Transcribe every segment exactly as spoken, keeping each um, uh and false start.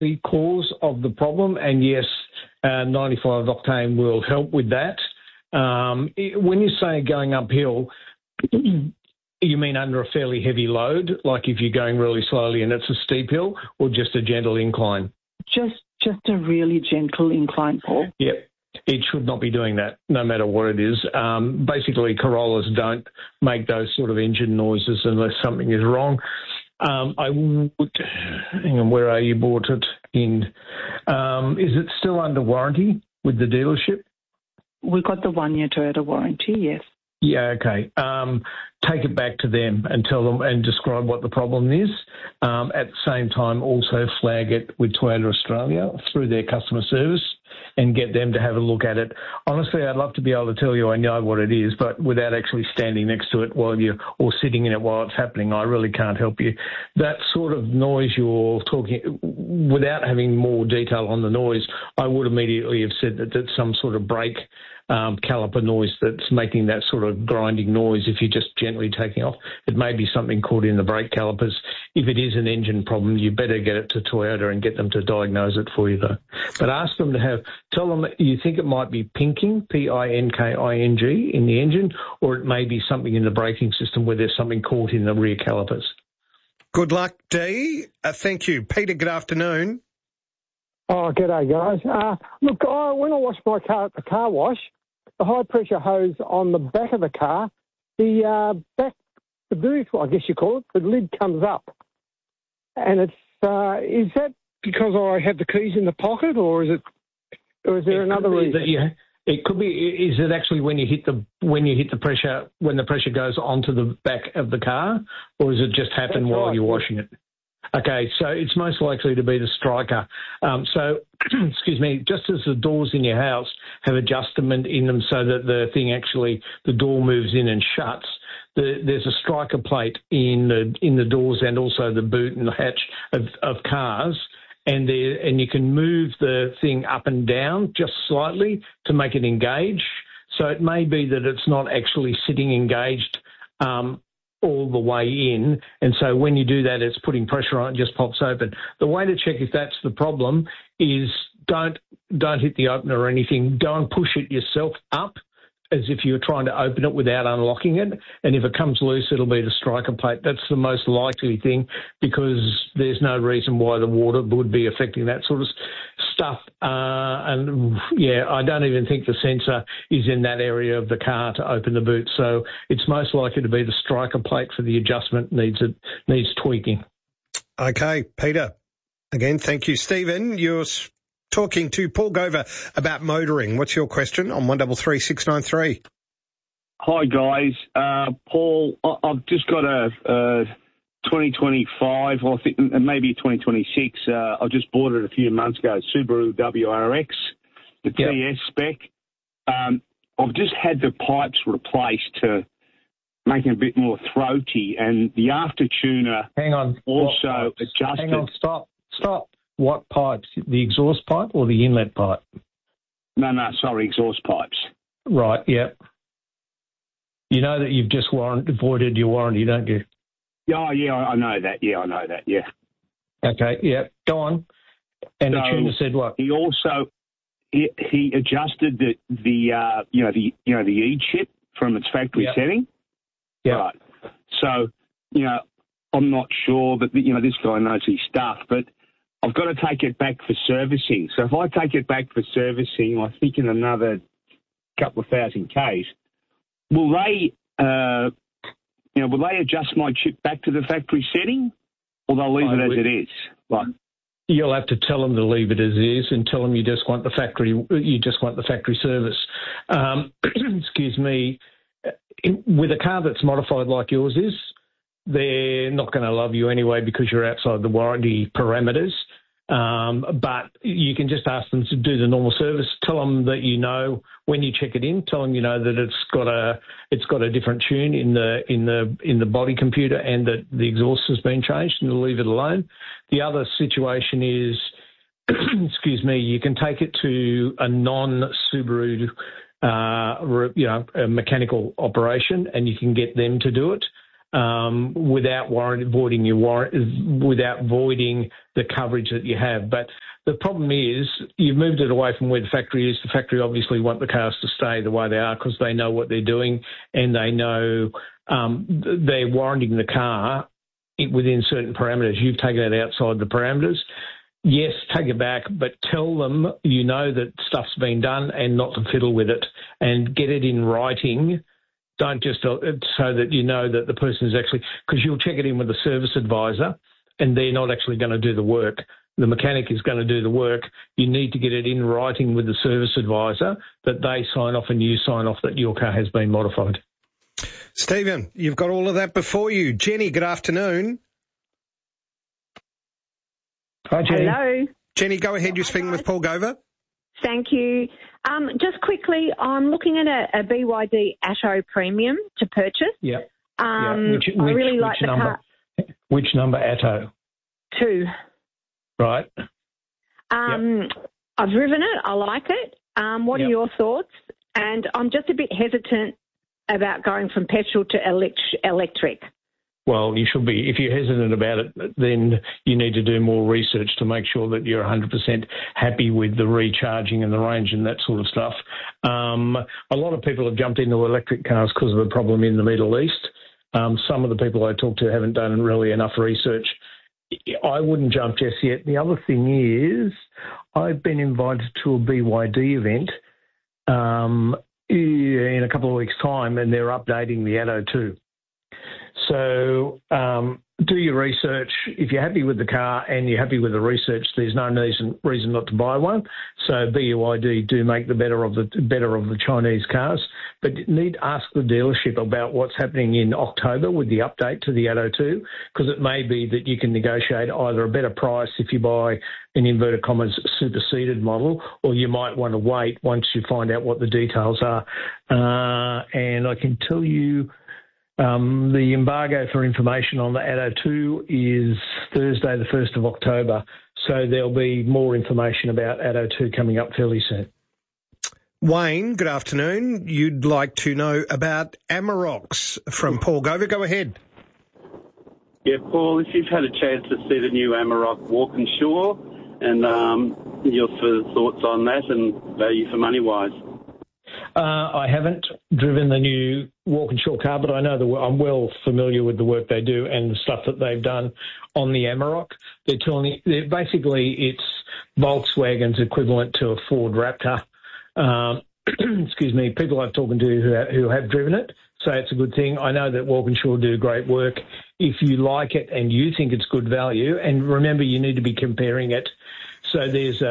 the cause of the problem, and yes, uh, ninety-five octane will help with that. Um, it, when you say going uphill, you mean under a fairly heavy load, like if you're going really slowly and it's a steep hill, or just a gentle incline? Just just a really gentle incline, Paul. Yep. It should not be doing that, no matter what it is. Um, basically, Corollas don't make those sort of engine noises unless something is wrong. Um, I would, hang on, where are you bought it in? Um, is it still under warranty with the dealership? We got the one-year Toyota warranty, yes. Yeah, okay. Um, take it back to them and tell them and describe what the problem is. Um, at the same time, also flag it with Toyota Australia through their customer service and get them to have a look at it. Honestly, I'd love to be able to tell you I know what it is, but without actually standing next to it while you or sitting in it while it's happening, I really can't help you. That sort of noise you're talking, without having more detail on the noise, I would immediately have said that that's some sort of brake Um, caliper noise that's making that sort of grinding noise if you're just gently taking off. It may be something caught in the brake calipers. If it is an engine problem, you better get it to Toyota and get them to diagnose it for you, though. But ask them to have, tell them that you think it might be pinking, P I N K I N G, in the engine, or it may be something in the braking system where there's something caught in the rear calipers. Good luck, Dee. Uh, thank you. Peter, good afternoon. Oh, g'day, guys. Uh, look, I, when I wash my car at the car wash, the high-pressure hose on the back of the car, the uh, back, the boot, I guess you call it, the lid comes up. And it's, uh, is that because I have the keys in the pocket, or is it, or is there it another reason? That, yeah, it could be, is it actually when you hit the, when you hit the pressure, when the pressure goes onto the back of the car, or does it just happen That's while right. you're washing it? Okay, so it's most likely to be the striker. Um, so, excuse me, just as the doors in your house have adjustment in them so that the thing actually, the door moves in and shuts, the, there's a striker plate in the in the doors and also the boot and the hatch of, of cars, and there, and you can move the thing up and down just slightly to make it engage. So it may be that it's not actually sitting engaged um all the way in, and so when you do that, it's putting pressure on it, it just pops open. The way to check if that's the problem is don't don't hit the opener or anything. Go and push it yourself up as if you were trying to open it without unlocking it, and if it comes loose, it'll be the striker plate. That's the most likely thing because there's no reason why the water would be affecting that sort of stuff. Uh, and, yeah, I don't even think the sensor is in that area of the car to open the boot, so it's most likely to be the striker plate for the adjustment needs it needs tweaking. Okay, Peter, again, thank you. Stephen, you're talking to Paul Gover about motoring. What's your question on one three three six nine three? Hi, guys. Uh, Paul, I- I've just got a, a twenty twenty-five, or I think maybe twenty twenty-six. Uh, I just bought it a few months ago, Subaru W R X, the Yep. T S spec. Um, I've just had the pipes replaced to make it a bit more throaty, and the after tuner Hang on. also adjusted. Hang on, stop, stop. What pipes? The exhaust pipe or the inlet pipe? No, no, sorry, exhaust pipes. Right, yep. You know that you've just warrant, voided your warranty, don't you? Yeah, yeah, I know that. Yeah, I know that. Yeah. Okay, yeah, go on. And So the tuner said what? He also he, he adjusted the the uh, you know the you know the E chip from its factory Yep. setting. Yeah. Right. So you know I'm not sure that you know this guy knows his stuff, but I've got to take it back for servicing. So if I take it back for servicing, I think in another couple of thousand Ks, will they uh, you know will they adjust my chip back to the factory setting, or they'll leave I it as would- it is? Like, You'll have to tell them to leave it as is and tell them you just want the factory, you just want the factory service. Um, excuse me. With a car that's modified like yours is, they're not going to love you anyway because you're outside the warranty parameters. Um, but you can just ask them to do the normal service. Tell them that you know when you check it in. Tell them you know that it's got a it's got a different tune in the in the in the body computer and that the exhaust has been changed, and leave it alone. The other situation is, excuse me, you can take it to a non-Subaru, uh, you know, a mechanical operation, and you can get them to do it. um, without warrant, voiding your warrant, without voiding the coverage that you have. But the problem is you've moved it away from where the factory is. The factory obviously want the cars to stay the way they are because they know what they're doing and they know um, they're warranting the car within certain parameters. You've taken it outside the parameters. Yes, take it back, but tell them you know that stuff's been done and not to fiddle with it, and get it in writing. Don't just uh, so that you know that the person is actually, because you'll check it in with the service advisor and they're not actually going to do the work. The mechanic is going to do the work. You need to get it in writing with the service advisor that they sign off and you sign off that your car has been modified. Stephen, you've got all of that before you. Jenny, good afternoon. Hi, Jenny. Hello. Jenny, go ahead. You're speaking with Paul Gover. Thank you. Um, just quickly, I'm looking at a, a B Y D Atto Premium to purchase. Yeah. Um, yeah. Which, I which, really which like the number? car. Which number Atto? Two. Right. Um, yep. I've driven it. I like it. Um, what yep. are your thoughts? And I'm just a bit hesitant about going from petrol to elect- electric. Well, you should be. If you're hesitant about it, then you need to do more research to make sure that you're one hundred percent happy with the recharging and the range and that sort of stuff. Um, a lot of people have jumped into electric cars because of the problem in the Middle East. Um, some of the people I talk to haven't done really enough research. I wouldn't jump just yet. The other thing is I've been invited to a B Y D event um, in a couple of weeks' time, and they're updating the Atto two. So um, do your research. If you're happy with the car and you're happy with the research, there's no reason reason not to buy one. So B Y D do make the better of the better of the Chinese cars, but you need to ask the dealership about what's happening in October with the update to the Atto two, because it may be that you can negotiate either a better price if you buy an inverted commas superseded model, or you might want to wait once you find out what the details are. Uh, and I can tell you. Um, the embargo for information on the Atto two is Thursday, the first of October, so there'll be more information about Atto two coming up fairly soon. Wayne, good afternoon. You'd like to know about Amaroks from Paul Gover. Go ahead. Yeah, Paul, if you've had a chance to see the new Amarok Walkinshaw and um, your thoughts on that and value for money-wise. Uh, I haven't driven the new Walkinshaw car, but I know the, I'm well familiar with the work they do and the stuff that they've done on the Amarok. They're telling they're basically it's Volkswagen's equivalent to a Ford Raptor. Um, excuse me, people I've talked to who have, who have driven it say it's a good thing. I know that Walkinshaw do great work. If you like it and you think it's good value, and remember you need to be comparing it. So there's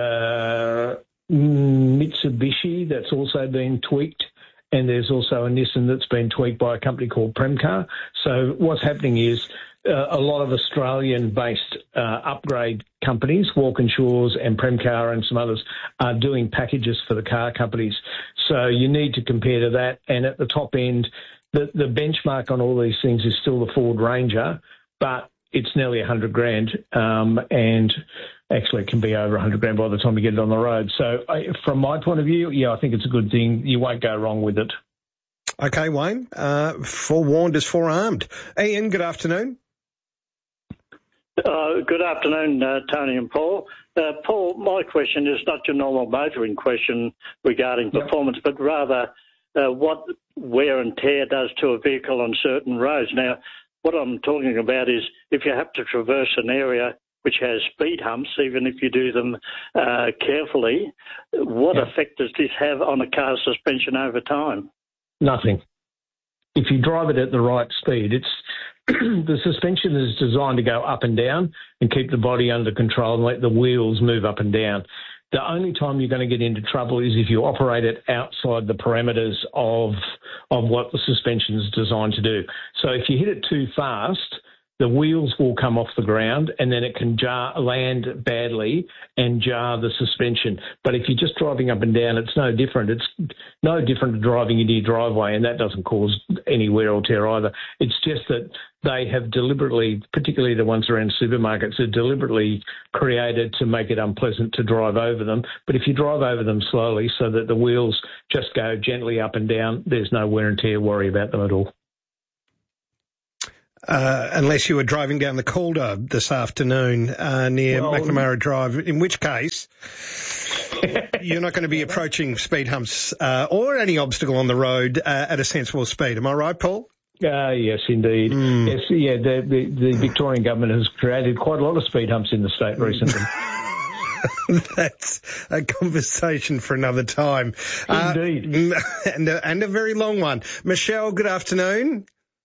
a Mitsubishi that's also been tweaked, and there's also a Nissan that's been tweaked by a company called Premcar. So what's happening is uh, a lot of Australian-based uh, upgrade companies, Walkinshaws and Premcar and some others, are doing packages for the car companies. So you need to compare to that. And at the top end, the, the benchmark on all these things is still the Ford Ranger, but it's nearly one hundred grand, um, and actually it can be over one hundred grand by the time you get it on the road. So I, from my point of view, yeah, I think it's a good thing. You won't go wrong with it. Okay, Wayne. Uh, forewarned is forearmed. Ian, good afternoon. Uh, good afternoon, uh, Tony and Paul. Uh, Paul, my question is not your normal motoring question regarding performance, yep. but rather uh, what wear and tear does to a vehicle on certain roads. Now, what I'm talking about is if you have to traverse an area which has speed humps, even if you do them uh, carefully, what yeah. effect does this have on a car's suspension over time? Nothing. If you drive it at the right speed, it's the suspension is designed to go up and down and keep the body under control and let the wheels move up and down. The only time you're going to get into trouble is if you operate it outside the parameters of of what the suspension is designed to do. So if you hit it too fast, the wheels will come off the ground and then it can jar, land badly and jar the suspension. But if you're just driving up and down, it's no different. It's no different to driving into your driveway, and that doesn't cause any wear or tear either. It's just that they have deliberately, particularly the ones around supermarkets, are deliberately created to make it unpleasant to drive over them. But if you drive over them slowly so that the wheels just go gently up and down, there's no wear and tear worry about them at all. Uh, unless you were driving down the Calder this afternoon uh, near well, McNamara Drive, in which case you're not going to be approaching speed humps uh, or any obstacle on the road uh, at a sensible speed. Am I right, Paul? Uh, yes, indeed. Mm. Yes, yeah. The, the, the Victorian government has created quite a lot of speed humps in the state recently. That's a conversation for another time. Indeed. Uh, and, a, and a very long one. Michelle, good afternoon.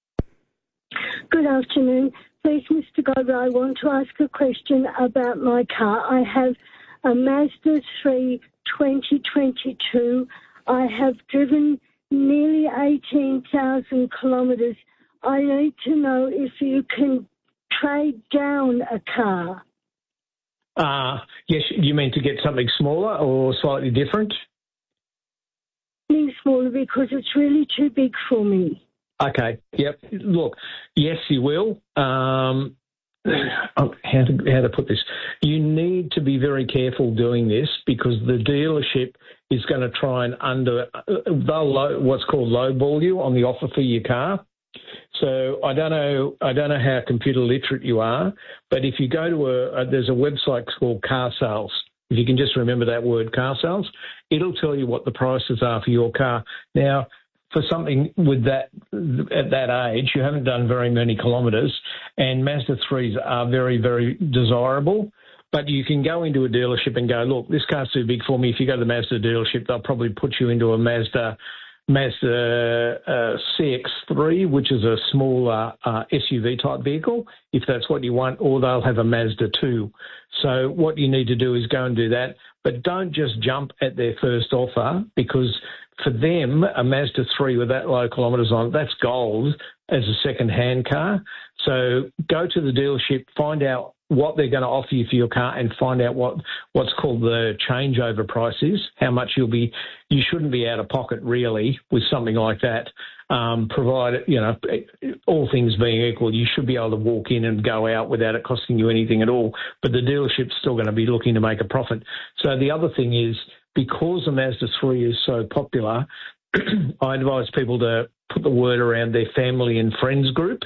Good afternoon. Please, Mister Gover, I want to ask a question about my car. I have a Mazda three twenty twenty-two. I have driven nearly eighteen thousand kilometres. I need to know if you can trade down a car. Uh, yes, you mean to get something smaller or slightly different? Something smaller because it's really too big for me. Okay, yep. Look, yes, you will. Um, how to, how to put this? You need to be very careful doing this because the dealership is going to try and under, they'll low, what's called lowball you on the offer for your car. So I don't know, I don't know how computer literate you are, but if you go to a, a there's a website called Car Sales. If you can just remember that word, Car Sales, it'll tell you what the prices are for your car. Now, for something with that at that age, you haven't done very many kilometres, and Mazda threes are very, very desirable. But you can go into a dealership and go, look, this car's too big for me. If you go to the Mazda dealership, they'll probably put you into a Mazda Mazda uh, C X three, which is a smaller uh, S U V type vehicle, if that's what you want, or they'll have a Mazda two. So what you need to do is go and do that, but don't just jump at their first offer because for them, a Mazda three with that low kilometres on it, that's gold as a second-hand car. So go to the dealership, find out what they're going to offer you for your car and find out what, what's called the changeover price is, how much you'll be, you shouldn't be out of pocket really with something like that. Um, provided, you know, all things being equal, you should be able to walk in and go out without it costing you anything at all. But the dealership's still going to be looking to make a profit. So the other thing is, because the Mazda three is so popular, I advise people to put the word around their family and friends group.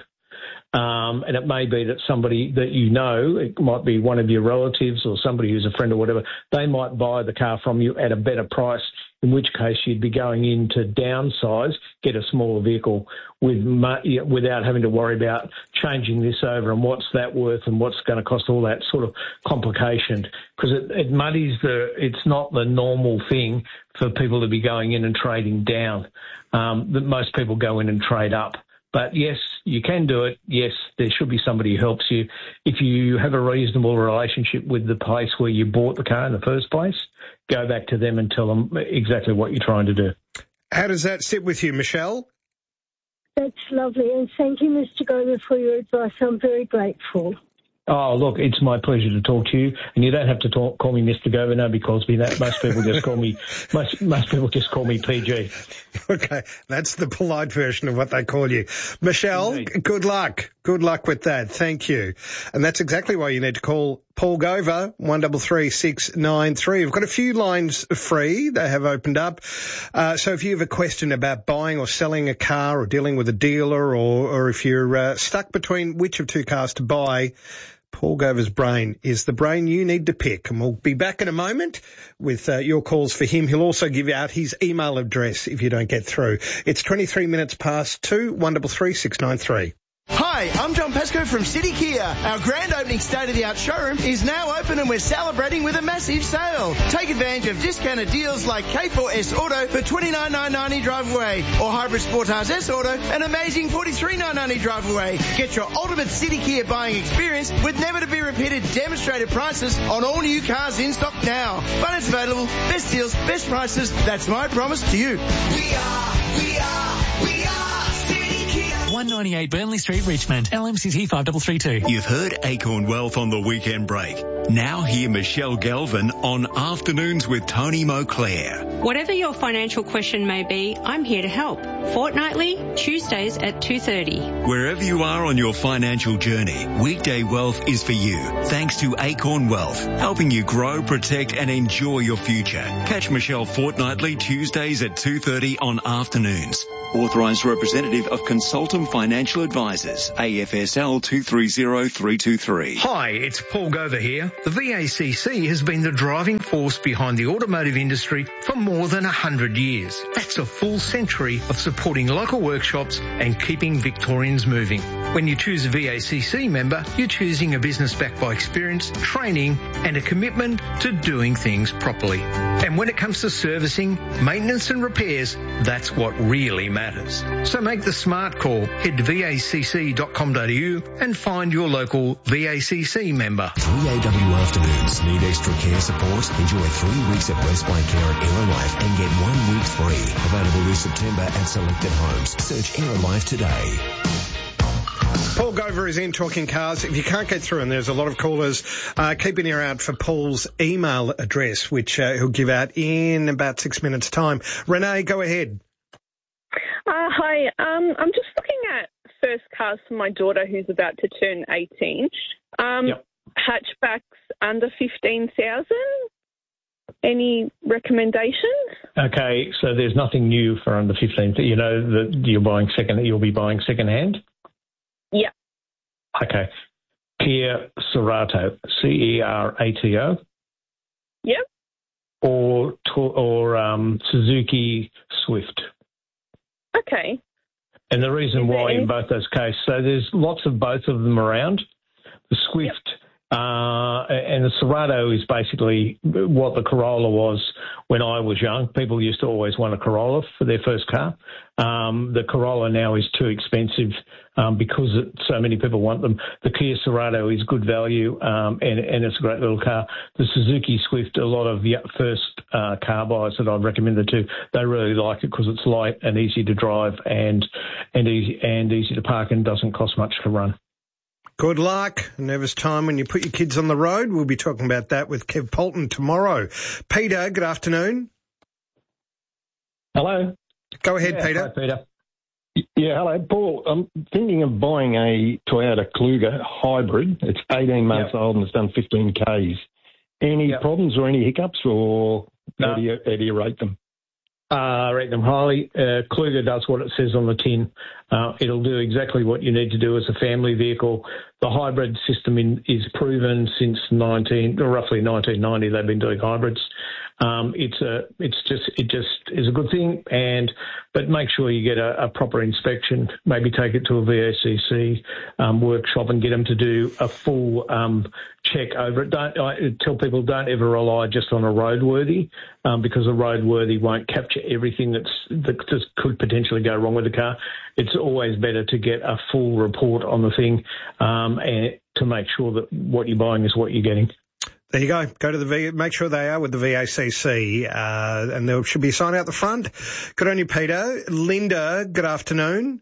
Um, and it may be that somebody that you know, it might be one of your relatives or somebody who's a friend or whatever, they might buy the car from you at a better price, in which case you'd be going in to downsize, get a smaller vehicle with without having to worry about changing this over and what's that worth and what's going to cost, all that sort of complication. Because it, it muddies the, it's not the normal thing for people to be going in and trading down. Um, that most people go in and trade up. But yes, you can do it. Yes, there should be somebody who helps you. If you have a reasonable relationship with the place where you bought the car in the first place, go back to them and tell them exactly what you're trying to do. How does that sit with you, Michelle? That's lovely. And thank you, Mister Gover, for your advice. I'm very grateful. Oh, look, it's my pleasure to talk to you. And you don't have to talk, call me Mister Gover, nobody calls me that. Most people just call me, most, most people just call me P G. Okay, that's the polite version of what they call you. Michelle, Indeed. Good luck. Good luck with that. Thank you. And that's exactly why you need to call Paul Gover, one three three six nine three. We've got a few lines free. They have opened up. Uh, so if you have a question about buying or selling a car or dealing with a dealer or, or if you're uh, stuck between which of two cars to buy, Paul Gover's brain is the brain you need to pick. And we'll be back in a moment with uh, your calls for him. He'll also give out his email address if you don't get through. It's twenty-three minutes past two, one three three six nine three. Hi, I'm John Pascoe from City Kia. Our grand opening state-of-the-art showroom is now open and we're celebrating with a massive sale. Take advantage of discounted deals like K four S Auto for twenty-nine thousand nine hundred ninety drive away or Hybrid Sportage S Auto an amazing forty-three thousand nine hundred ninety drive away. Get your ultimate City Kia buying experience with never-to-be-repeated demonstrated prices on all new cars in stock now. Finance available, best deals, best prices. That's my promise to you. We are, we are, we are. one ninety-eight Burnley Street, Richmond. L M C T five three three two. You've heard Acorn Wealth on the weekend break. Now hear Michelle Galvin on Afternoons with Tony Moclair. Whatever your financial question may be, I'm here to help. Fortnightly, Tuesdays at two thirty. Wherever you are on your financial journey, Weekday Wealth is for you. Thanks to Acorn Wealth, helping you grow, protect and enjoy your future. Catch Michelle fortnightly Tuesdays at two thirty on Afternoons. Authorised representative of Consultum Financial Advisors, A F S L two three zero three two three. Hi, it's Paul Gover here. The V A C C has been the driving force behind the automotive industry for more than one hundred years. That's a full century of supporting local workshops and keeping Victorians moving. When you choose a V A C C member, you're choosing a business backed by experience, training and a commitment to doing things properly. And when it comes to servicing, maintenance and repairs, that's what really matters. matters. So make the smart call. Head to V A C C dot com dot A U and find your local V A C C member. three A W Afternoons. Need extra care support? Enjoy three weeks at Westway Care at Aerolife and get one week free. Available this September at selected homes. Search Aerolife today. Paul Gover is in Talking Cars. If you can't get through, and there's a lot of callers, uh, keep an ear out for Paul's email address, which uh, he'll give out in about six minutes' time. Renee, go ahead. Uh, hi, um, I'm just looking at first cars for my daughter who's about to turn eighteen. Um, yep. Hatchbacks under fifteen thousand. Any recommendations? Okay, so there's nothing new for under fifteen. You know that you're buying second. You'll be buying second hand. Yeah. Okay. Kia Cerato, C E R A T O. Yep. Or or um, Suzuki Swift. Okay. And the reason why in both those cases, so there's lots of both of them around. The Swift yep. uh, and the Cerato is basically what the Corolla was when I was young. People used to always want a Corolla for their first car. Um, the Corolla now is too expensive um, because it, so many people want them. The Kia Cerato is good value um, and, and it's a great little car. The Suzuki Swift, a lot of first uh, car buyers that I've recommended to, they really like it because it's light and easy to drive and and easy and easy to park and doesn't cost much to run. Good luck. Nervous time when you put your kids on the road. We'll be talking about that with Kev Polton tomorrow. Peter, good afternoon. Hello. Go ahead, yeah, Peter. Hi, Peter. Yeah, hello, Paul. I'm thinking of buying a Toyota Kluger hybrid. It's eighteen months yep. old and it's done fifteen kays. Any yep. problems or any hiccups, or no. how, do you, how do you rate them? Uh, I rate them highly. Uh, Kluger does what it says on the tin. Uh, it'll do exactly what you need to do as a family vehicle. The hybrid system in, is proven since nineteen, roughly nineteen ninety. They've been doing hybrids. Um, it's a, it's just, it just is a good thing. And but make sure you get a, a proper inspection. Maybe take it to a V A C C um, workshop and get them to do a full um, check over it. Don't I tell people don't ever rely just on a roadworthy um, because a roadworthy won't capture everything that's that just could potentially go wrong with the car. It's always better to get a full report on the thing um, and to make sure that what you're buying is what you're getting. There you go. Go to the V, make sure they are with the V A C C, uh, and there should be a sign out the front. Good on you, Peter. Linda, good afternoon.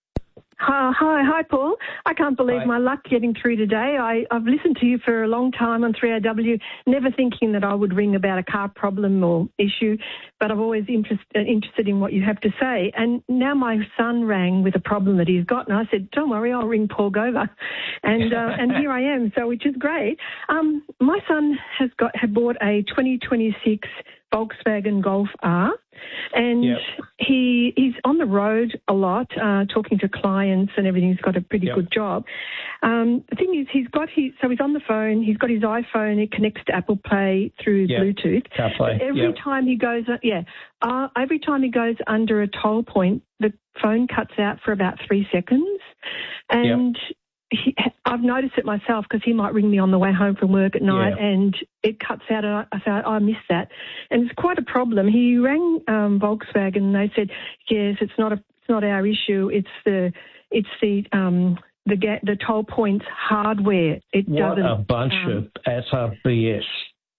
Hi, hi, hi, Paul. I can't believe hi. my luck getting through today. I, I've listened to you for a long time on three A W, never thinking that I would ring about a car problem or issue, but I'm always interest, uh, interested in what you have to say. And now my son rang with a problem that he's got, and I said, don't worry, I'll ring Paul Gover. And uh, and here I am, so which is great. Um, my son has got had bought a twenty twenty-six Volkswagen Golf R, and yep. he he's on the road a lot, uh, talking to clients and everything. He's got a pretty yep. good job. Um, the thing is, he's got his so he's on the phone. He's got his iPhone. It connects to Apple Play through yep. Bluetooth. CarPlay. Every yep. time he goes, uh, yeah, uh, every time he goes under a toll point, the phone cuts out for about three seconds, and. Yep. He, I've noticed it myself because he might ring me on the way home from work at night yeah. and it cuts out. And I thought, oh, I missed that. And it's quite a problem. He rang um, Volkswagen and they said, yes, it's not a, it's not our issue. It's the, it's the, um, the ga- the toll points hardware. It what doesn't. a bunch um, of utter B S.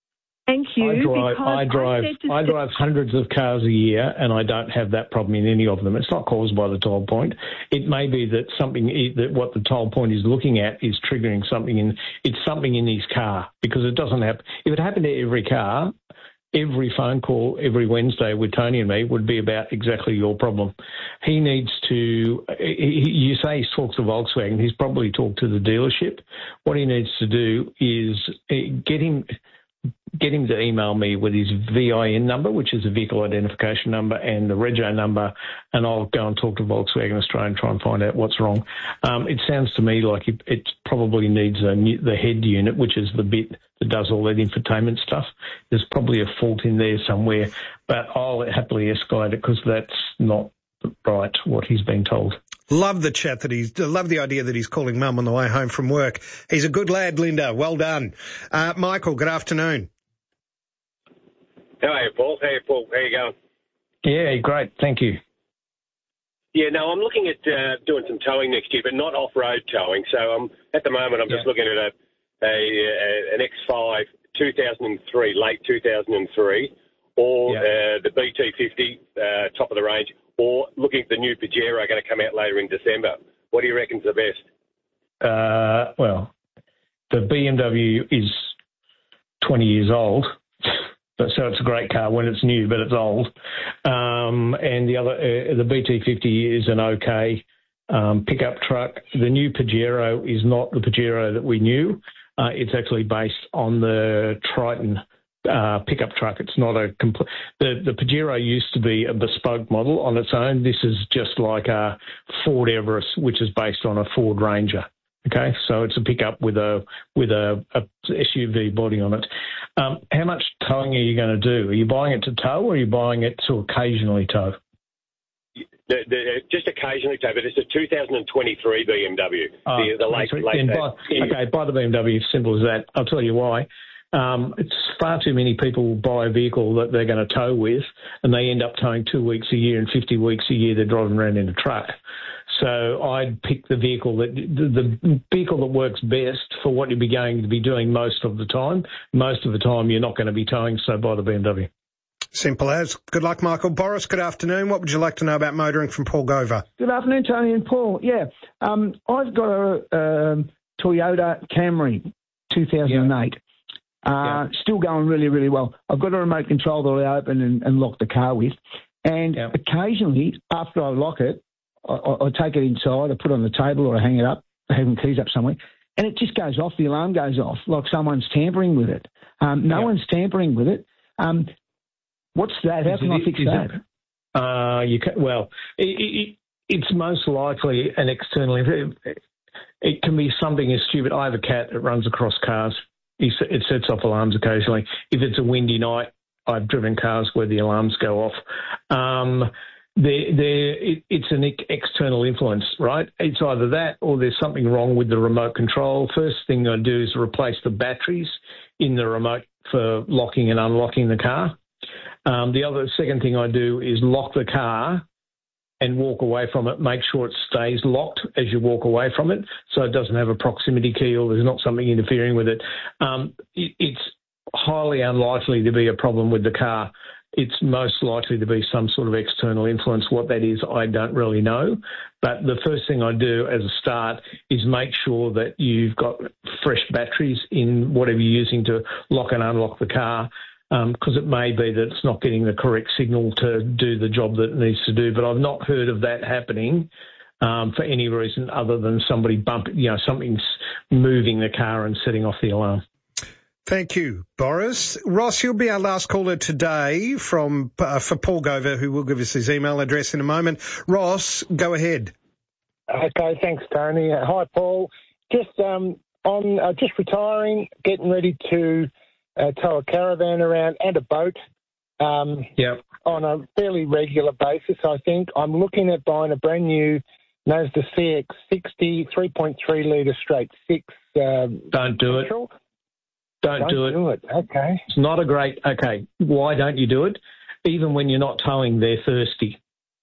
Thank you. I drive, I drive, I, I drive hundreds of cars a year, and I don't have that problem in any of them. It's not caused by the toll point. It may be that something that what the toll point is looking at is triggering something in. It's something in his car because it doesn't happen. If it happened to every car, every phone call every Wednesday with Tony and me would be about exactly your problem. He needs to. He, you say he talks to Volkswagen. He's probably talked to the dealership. What he needs to do is get him. Get him to email me with his V I N number, which is a vehicle identification number, and the rego number, and I'll go and talk to Volkswagen Australia and try and find out what's wrong. Um, it sounds to me like it, it probably needs a new, the head unit, which is the bit that does all that infotainment stuff. There's probably a fault in there somewhere, but I'll happily escalate it because that's not right, what he's been told. Love the chat that he's, love the idea that he's calling mum on the way home from work. He's a good lad, Linda. Well done. Uh, Michael, good afternoon. How are you, Paul? How are you, Paul? How you going? Yeah, great. Thank you. Yeah, no, I'm looking at uh, doing some towing next year, but not off-road towing. So um, at the moment, I'm just yeah. looking at a, a, a an X five two thousand three, late two thousand three, or yeah. uh, the B T fifty, uh, top of the range, or looking at the new Pajero going to come out later in December. What do you reckon's the best? Uh, well, the B M W is twenty years old, but so it's a great car when it's new, but it's old. Um, and the other, uh, the B T fifty is an okay um, pickup truck. The new Pajero is not the Pajero that we knew. Uh, it's actually based on the Triton Uh, pickup truck. It's not a complete. The the Pajero used to be a bespoke model on its own. This is just like a Ford Everest, which is based on a Ford Ranger. Okay, so it's a pickup with a with a, a S U V body on it. Um, how much towing are you going to do? Are you buying it to tow, or are you buying it to occasionally tow? The, the, just occasionally tow, but it's a two thousand twenty-three B M W. Oh, the, the late, late buy, okay, buy the B M W. Simple as that. I'll tell you why. Um, it's far too many people buy a vehicle that they're going to tow with, and they end up towing two weeks a year and fifty weeks a year they're driving around in a truck. So I'd pick the vehicle that the, the vehicle that works best for what you'll be going to be doing most of the time. Most of the time you're not going to be towing, so buy the B M W. Simple as. Good luck, Michael. Boris, good afternoon. What would you like to know about motoring from Paul Gover? Good afternoon, Tony and Paul. Yeah, um, I've got a um, Toyota Camry two thousand eight. Yeah. Uh, yeah. Still going really, really well. I've got a remote control that I open and, and lock the car with. And yeah. occasionally, after I lock it, I, I, I take it inside, I put it on the table or I hang it up, I have them keys up somewhere, and it just goes off. The alarm goes off like someone's tampering with it. Um, no yeah. one's tampering with it. Um, what's that? How is can it, I fix that? It, uh, you can, well, it, it, it's most likely an external. It, it can be something as stupid. I have a cat that runs across cars. It sets off alarms occasionally. If it's a windy night, I've driven cars where the alarms go off. Um, they're, they're, it, it's an external influence, right? It's either that or there's something wrong with the remote control. First thing I do is replace the batteries in the remote for locking and unlocking the car. Um, the other second thing I do is lock the car and walk away from it, make sure it stays locked as you walk away from it so it doesn't have a proximity key or there's not something interfering with it. Um, it it's highly unlikely to be a problem with the car. It's most likely to be some sort of external influence. What that is, I don't really know. But the first thing I do as a start is make sure that you've got fresh batteries in whatever you're using to lock and unlock the car, because um, it may be that it's not getting the correct signal to do the job that it needs to do. But I've not heard of that happening um, for any reason other than somebody bumping, you know, something's moving the car and setting off the alarm. Thank you, Boris. Ross, you'll be our last caller today from uh, for Paul Gover, who will give us his email address in a moment. Ross, go ahead. Okay, thanks, Tony. Uh, hi, Paul. Just um, on uh, just retiring, getting ready to Uh, tow a caravan around and a boat um, yep. on a fairly regular basis, I think. I'm looking at buying a brand new Mazda C X sixty three point three litre straight six. Um, don't do it. Don't, don't do it. do it. Okay. It's not a great... Okay, why don't you do it? Even when you're not towing, they're thirsty.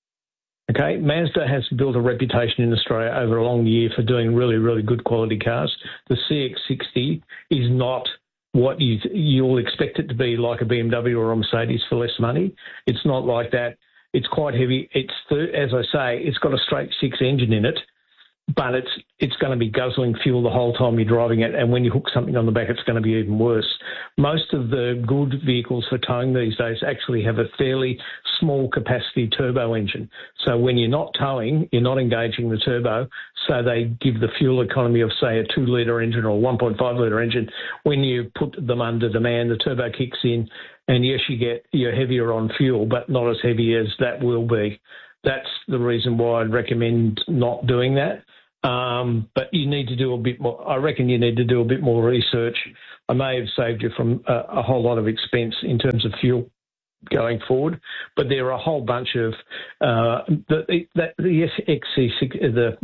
Okay, Mazda has built a reputation in Australia over a long year for doing really, really good quality cars. The C X sixty is not what you, you'll expect it to be like a B M W or a Mercedes for less money. It's not like that. It's quite heavy. It's, as I say, it's got a straight six engine in it, but it's it's going to be guzzling fuel the whole time you're driving it, and when you hook something on the back, it's going to be even worse. Most of the good vehicles for towing these days actually have a fairly small capacity turbo engine. So when you're not towing, you're not engaging the turbo, so they give the fuel economy of, say, a two litre engine or a one point five litre engine. When you put them under demand, the turbo kicks in, and yes, you get, you're heavier on fuel, but not as heavy as that will be. That's the reason why I'd recommend not doing that. Um, but you need to do a bit more. I reckon you need to do a bit more research. I may have saved you from a, a whole lot of expense in terms of fuel going forward, but there are a whole bunch of uh, the the, the X C the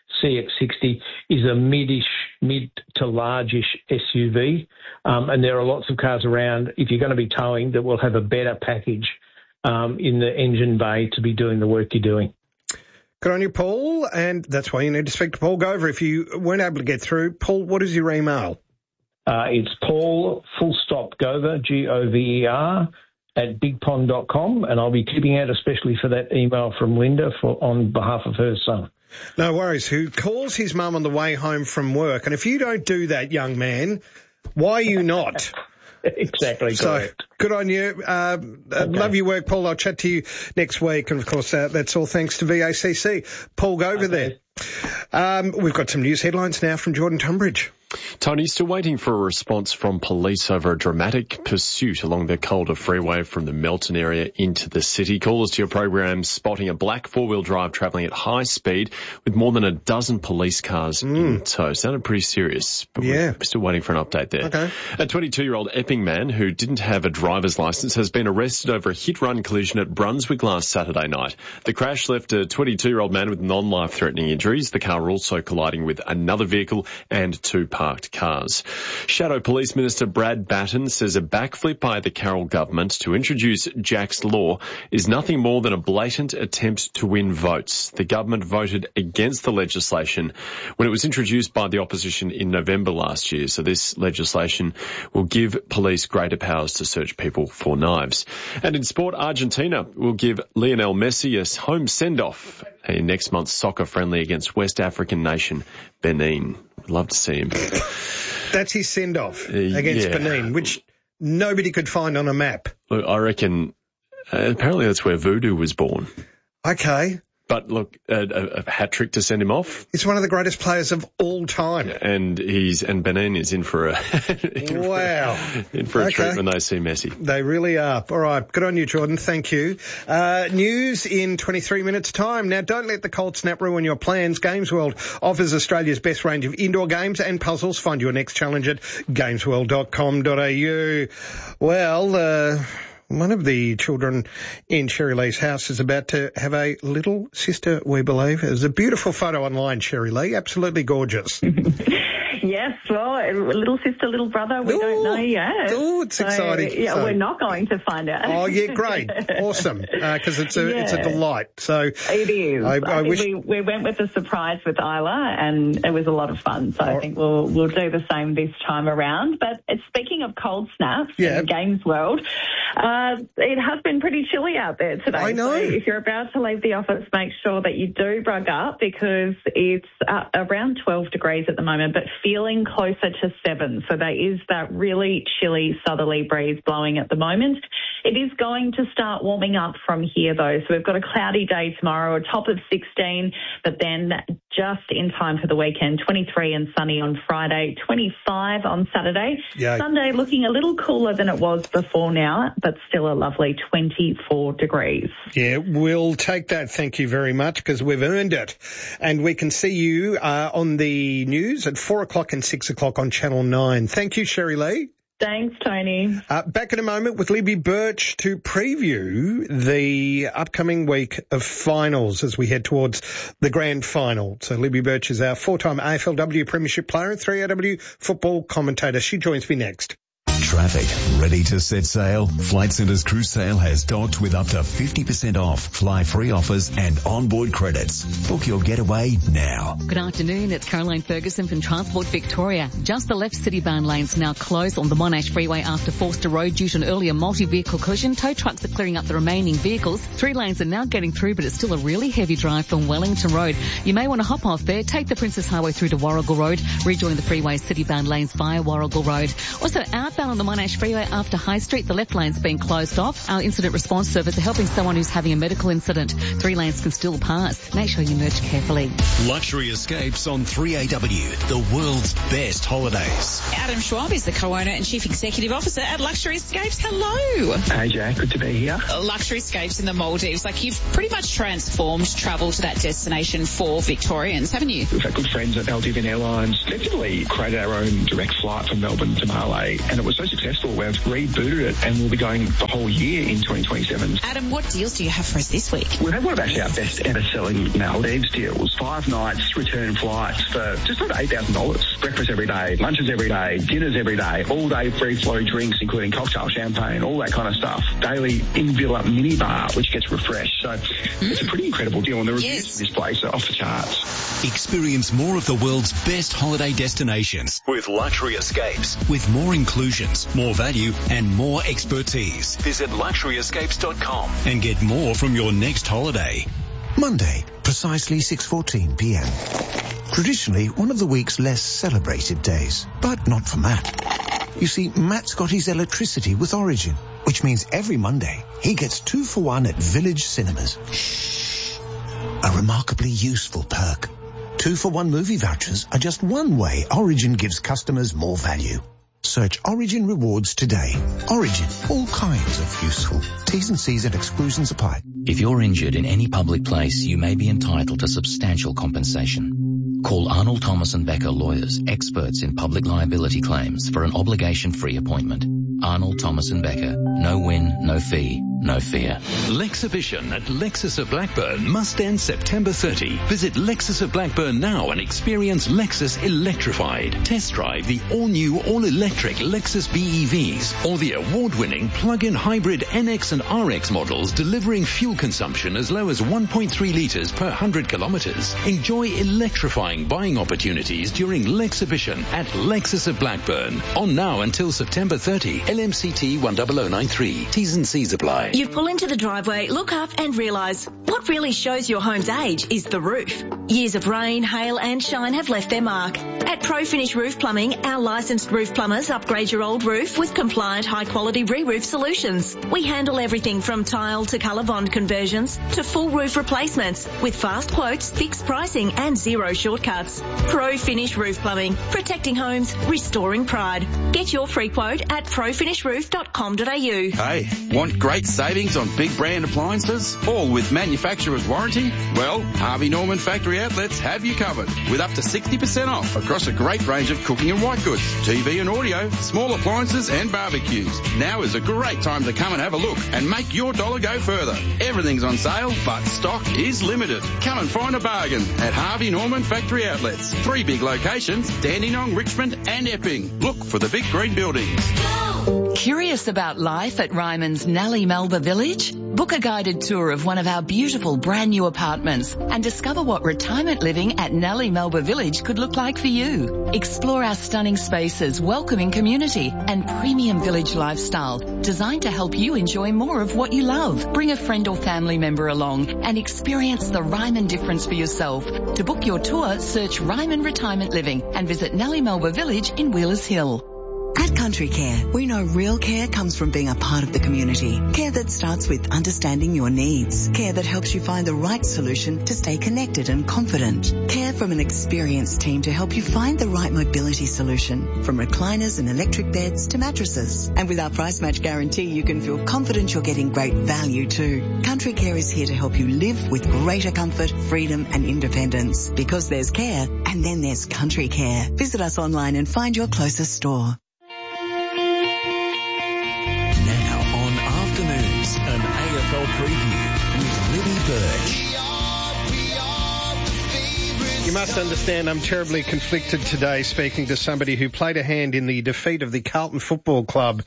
C X sixty is a midish, mid to largish S U V, um, and there are lots of cars around. If you're going to be towing, that will have a better package um, in the engine bay to be doing the work you're doing. Good on you, Paul, and that's why you need to speak to Paul Gover. If you weren't able to get through, Paul, what is your email? Uh, it's Paul, full stop, Gover, G O V E R, at big pond dot com, and I'll be keeping out especially for that email from Linda for on behalf of her son. No worries, who calls his mum on the way home from work. And if you don't do that, young man, why are you not? Exactly so, correct. Good on you. Uh, okay. Love your work, Paul. I'll chat to you next week. And, of course, uh, that's all thanks to V A C C. Paul, go over okay. there. Um, we've got some news headlines now from Jordan Tunbridge. Tony, still waiting for a response from police over a dramatic pursuit along the Calder Freeway from the Melton area into the city. Callers to your program spotting a black four-wheel drive travelling at high speed with more than a dozen police cars mm. in tow. Sounded pretty serious, but yeah. we're still waiting for an update there. Okay. A twenty-two-year-old Epping man who didn't have a driver's licence has been arrested over a hit-run collision at Brunswick last Saturday night. The crash left a twenty-two-year-old man with non-life-threatening injuries. The car also colliding with another vehicle and two parked cars. Shadow Police Minister Brad Batten says a backflip by the Carroll government to introduce Jack's Law is nothing more than a blatant attempt to win votes. The government voted against the legislation when it was introduced by the opposition in November last year. So this legislation will give police greater powers to search people for knives. And in sport, Argentina will give Lionel Messi a home send-off in next month's soccer friendly against West African nation Benin. Love to see him. That's his send-off uh, against yeah. Benin, which nobody could find on a map. Look, I reckon uh, apparently that's where voodoo was born. Okay. But look, a, a, a hat trick to send him off. He's one of the greatest players of all time. And he's and Benin is in for a in wow for a, in for a okay. treat when they see Messi. They really are. All right, good on you, Jordan. Thank you. Uh, news in twenty-three minutes' time. Now, don't let the cold snap ruin your plans. Games World offers Australia's best range of indoor games and puzzles. Find your next challenge at games world dot com dot a u. Well, uh, one of the children in Sherry Lee's house is about to have a little sister, we believe. There's a beautiful photo online, Sherry Lee. Absolutely gorgeous. Yes, well, little sister, little brother, we Ooh, don't know yet. Oh, it's so, exciting. Yeah, so, we're not going to find out. Oh, yeah, great. Awesome. Because uh, it's a yeah. it's a delight. So it is. I, I, I wish... we, we went with a surprise with Isla, and it was a lot of fun. So oh. I think we'll we'll do the same this time around. But uh, speaking of cold snaps yeah. in Games World, uh, it has been pretty chilly out there today. I know. So if you're about to leave the office, make sure that you do rug up because it's uh, around twelve degrees at the moment, but feeling closer to seven. So there is that really chilly southerly breeze blowing at the moment. It is going to start warming up from here though. So we've got a cloudy day tomorrow, a top of sixteen, but then just in time for the weekend, twenty-three and sunny on Friday, twenty-five on Saturday. Yay. Sunday looking a little cooler than it was before now, but still a lovely twenty-four degrees. Yeah, we'll take that. Thank you very much because we've earned it. And we can see you uh, on the news at four o'clock and six o'clock on Channel nine. Thank you, Sherry Lee. Thanks, Tony. Uh, back in a moment with Libby Birch to preview the upcoming week of finals as we head towards the grand final. So Libby Birch is our four-time A F L W Premiership player and three A W football commentator. She joins me next. Traffic ready to set sail? Flight Centre's cruise sale has docked with up to fifty percent off, fly free offers and onboard credits. Book your getaway now. Good afternoon, it's Caroline Ferguson from Transport Victoria. Just the left city-bound lanes now closed on the Monash Freeway after Forster Road due to an earlier multi-vehicle collision. Tow trucks are clearing up the remaining vehicles. Three lanes are now getting through, but it's still a really heavy drive from Wellington Road. You may want to hop off there, take the Princess Highway through to Warrigal Road, rejoin the freeway's city-bound lanes via Warrigal Road. Also, outbound on the Monash Freeway after High Street, the left lane's been closed off. Our incident response service are helping someone who's having a medical incident. Three lanes can still pass. Make sure you merge carefully. Luxury Escapes on three A W, the world's best holidays. Adam Schwab is the co-owner and chief executive officer at Luxury Escapes. Hello. Hey, Jack. Good to be here. Luxury Escapes in the Maldives. Like, you've pretty much transformed travel to that destination for Victorians, haven't you? We've had good friends at Maldivian Airlines. Effectively created our own direct flight from Melbourne to Malé, and it was so successful we've rebooted it and we'll be going the whole year in twenty twenty-seven. Adam, what deals do you have for us this week? We've had one of actually our best ever selling Maldives deals. Five nights, return flights for just over eight thousand dollars. Breakfast every day, lunches every day, dinners every day, all day free flow drinks, including cocktail champagne, all that kind of stuff. Daily in-villa minibar, which gets refreshed. So mm. it's a pretty incredible deal, and the reviews yes. for this place are off the charts. Experience more of the world's best holiday destinations with Luxury Escapes. With more inclusions, more value and more expertise. Visit luxury escapes dot com and get more from your next holiday. Monday, precisely six fourteen p m. Traditionally one of the week's less celebrated days, but not for Matt. You see, Matt's got his electricity with Origin, which means every Monday he gets two for one at Village Cinemas. A remarkably useful perk. Two for one movie vouchers are just one way Origin gives customers more value. Search Origin Rewards today. Origin, all kinds of useful. T's and C's and exclusions apply. If you're injured in any public place, you may be entitled to substantial compensation. Call Arnold Thomas and Becker Lawyers, experts in public liability claims, for an obligation-free appointment. Arnold Thomas and Becker. No win, no fee, no fear. Lexibition at Lexus of Blackburn must end September thirtieth. Visit Lexus of Blackburn now and experience Lexus Electrified. Test drive the all-new, all-electric Lexus B E Vs or the award-winning plug-in hybrid N X and R X models delivering fuel consumption as low as one point three litres per one hundred kilometres. Enjoy electrifying buying opportunities during Lexibition at Lexus of Blackburn. On now until September thirtieth. L M C T one zero zero nine three. T's and C's apply. You pull into the driveway, look up and realise what really shows your home's age is the roof. Years of rain, hail and shine have left their mark. At ProFinish Roof Plumbing, our licensed roof plumbers upgrade your old roof with compliant high-quality re-roof solutions. We handle everything from tile to colour bond conversions to full roof replacements with fast quotes, fixed pricing and zero shortcuts. ProFinish Roof Plumbing, protecting homes, restoring pride. Get your free quote at pro finish roof dot com dot a u. Hey, want great savings on big brand appliances, all with manufacturer's warranty? Well, Harvey Norman Factory Outlets have you covered with up to sixty percent off across a great range of cooking and white goods, T V and audio, small appliances and barbecues. Now is a great time to come and have a look and make your dollar go further. Everything's on sale, but stock is limited. Come and find a bargain at Harvey Norman Factory Outlets. Three big locations, Dandenong, Richmond and Epping. Look for the big green buildings. Curious about life at Ryman's Nellie Melba Village? Book a guided tour of one of our beautiful brand new apartments and discover what retirement living at Nellie Melba Village could look like for you. Explore our stunning spaces, welcoming community and premium village lifestyle designed to help you enjoy more of what you love. Bring a friend or family member along and experience the Ryman difference for yourself. To book your tour, search Ryman Retirement Living and visit Nellie Melba Village in Wheelers Hill. At Country Care, we know real care comes from being a part of the community. Care that starts with understanding your needs. Care that helps you find the right solution to stay connected and confident. Care from an experienced team to help you find the right mobility solution. From recliners and electric beds to mattresses. And with our price match guarantee, you can feel confident you're getting great value too. Country Care is here to help you live with greater comfort, freedom and independence. Because there's care, and then there's Country Care. Visit us online and find your closest store. An A F L preview with Libby Birch. You must understand I'm terribly conflicted today speaking to somebody who played a hand in the defeat of the Carlton Football Club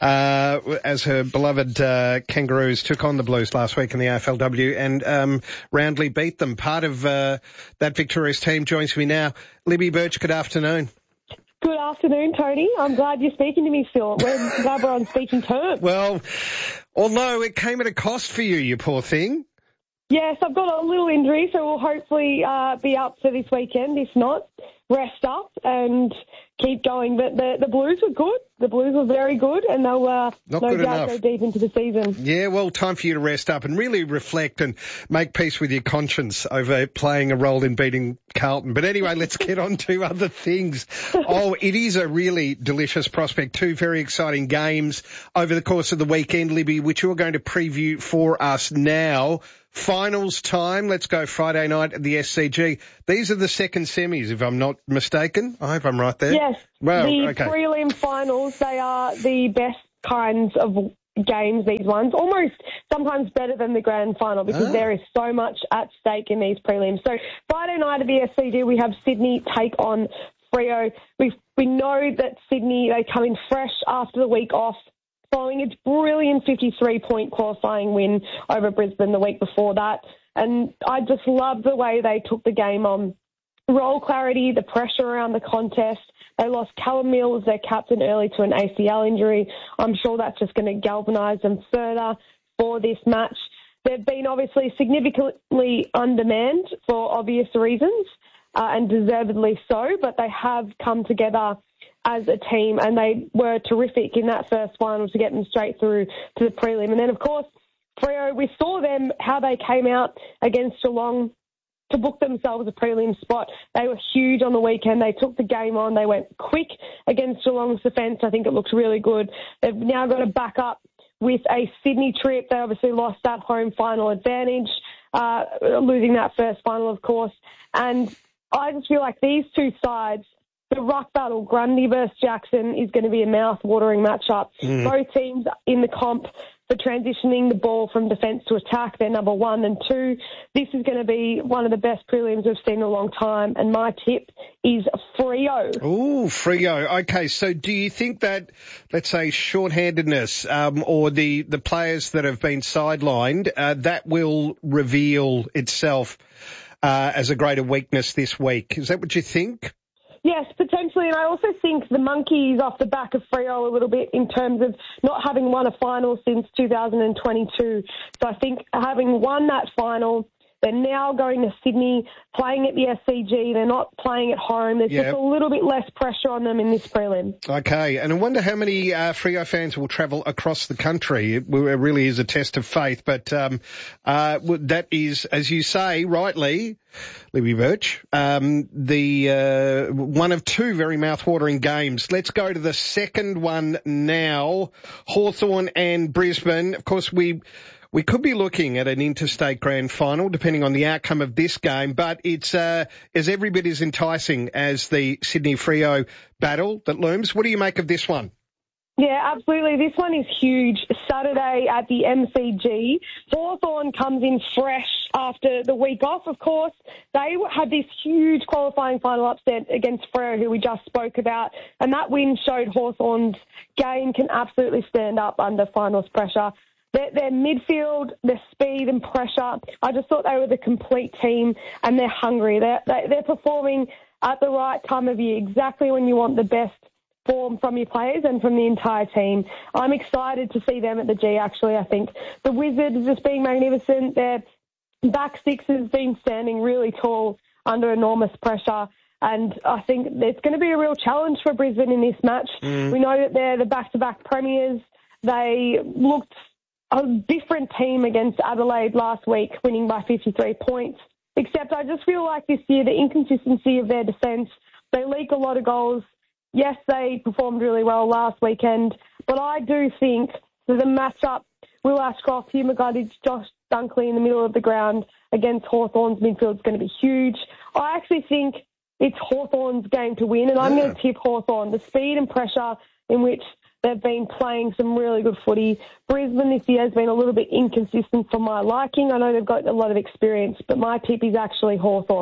uh, as her beloved uh, Kangaroos took on the Blues last week in the A F L W and um, roundly beat them. Part of uh, that victorious team joins me now. Libby Birch, good afternoon. Good afternoon, Tony. I'm glad you're speaking to me still. We're glad we're on speaking terms. Well, although it came at a cost for you, you poor thing. Yes, I've got a little injury, so we'll hopefully uh, be up for this weekend. If not, rest up and keep going. But the, the Blues were good. The Blues were very good, and they'll uh, Not no good doubt enough. go deep into the season. Yeah, well, time for you to rest up and really reflect and make peace with your conscience over playing a role in beating Carlton. But anyway, let's get on to other things. Oh, it is a really delicious prospect. Two very exciting games over the course of the weekend, Libby, which you're going to preview for us now. Finals time. Let's go Friday night at the S C G. These are the second semis, if I'm not mistaken. I hope I'm right there. Yes. Well, the okay. prelim finals, they are the best kinds of games, these ones. Almost sometimes better than the grand final because Ah. there is so much at stake in these prelims. So Friday night at the S C G, we have Sydney take on Freo. We we know that Sydney, they come in fresh after the week off, following its brilliant fifty-three point qualifying win over Brisbane the week before that. And I just love the way they took the game on. Role clarity, the pressure around the contest. They lost Callum Mills, their captain, early to an A C L injury. I'm sure that's just going to galvanise them further for this match. They've been obviously significantly undermanned for obvious reasons, uh, and deservedly so, but they have come together as a team, and they were terrific in that first final to get them straight through to the prelim. And then, of course, Freo, we saw them, how they came out against Geelong to book themselves a prelim spot. They were huge on the weekend. They took the game on. They went quick against Geelong's defence. I think it looks really good. They've now got to back up with a Sydney trip. They obviously lost that home final advantage, uh, losing that first final, of course. And I just feel like these two sides, the ruck battle, Grundy versus Jackson, is going to be a mouth-watering matchup. Mm. Both teams in the comp for transitioning the ball from defence to attack. They're number one and two. This is going to be one of the best prelims we've seen in a long time, and my tip is Freo. Ooh, Freo. Okay, so do you think that, let's say, shorthandedness um, or the, the players that have been sidelined, uh, that will reveal itself uh, as a greater weakness this week? Is that what you think? Yes, potentially, and I also think the Monkeys off the back of Freo a little bit in terms of not having won a final since two thousand twenty-two. So I think having won that final, they're now going to Sydney, playing at the S C G. They're not playing at home. There's Yep. just a little bit less pressure on them in this prelim. Okay, and I wonder how many uh, Freo fans will travel across the country. It, it really is a test of faith, but um, uh, that is, as you say, rightly, Libby Birch, um, the uh, one of two very mouth-watering games. Let's go to the second one now, Hawthorn and Brisbane. Of course, we... We could be looking at an interstate grand final, depending on the outcome of this game, but it's uh, is every bit as enticing as the Sydney Freo battle that looms. What do you make of this one? Yeah, absolutely. This one is huge. Saturday at the M C G. Hawthorn comes in fresh after the week off, of course. They had this huge qualifying final upset against Freo, who we just spoke about, and that win showed Hawthorn's game can absolutely stand up under finals pressure. Their, their midfield, their speed and pressure, I just thought they were the complete team, and they're hungry. They're, they, they're performing at the right time of year, exactly when you want the best form from your players and from the entire team. I'm excited to see them at the G, actually. I think the Wizards just being magnificent. Their back six has been standing really tall under enormous pressure. And I think it's going to be a real challenge for Brisbane in this match. Mm. We know that they're the back-to-back premiers. They looked a different team against Adelaide last week, winning by fifty-three points. Except I just feel like this year the inconsistency of their defence, they leak a lot of goals. Yes, they performed really well last weekend, but I do think that the matchup, Will Ashcroft, Hugh McGuddage, Josh Dunkley in the middle of the ground against Hawthorn's midfield is going to be huge. I actually think it's Hawthorn's game to win, and I'm Yeah. going to tip Hawthorn. The speed and pressure in which they've been playing some really good footy. Brisbane this year has been a little bit inconsistent for my liking. I know they've got a lot of experience, but my tip is actually Hawthorn.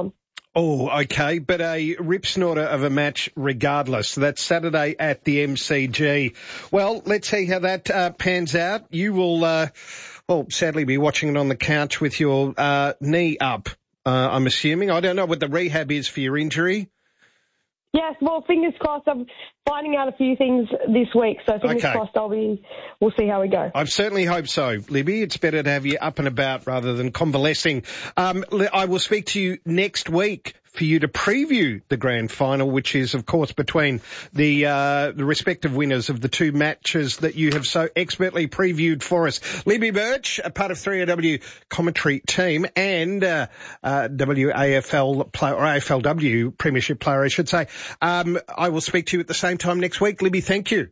Oh, okay, but a rip snorter of a match regardless. That's Saturday at the M C G. Well, let's see how that uh, pans out. You will, uh, well, sadly be watching it on the couch with your uh, knee up, uh, I'm assuming. I don't know what the rehab is for your injury. Yes, well, fingers crossed. I'm finding out a few things this week, so fingers Okay. crossed I'll be, we'll see how we go. I certainly hope so, Libby. It's better to have you up and about rather than convalescing. Um, I will speak to you next week for you to preview the grand final, which is, of course, between the uh, the respective winners of the two matches that you have so expertly previewed for us. Libby Birch, a part of three A W commentary team, and uh, uh, W A F L player, or A F L W premiership player, I should say. Um, I will speak to you at the same time next week. Libby, thank you.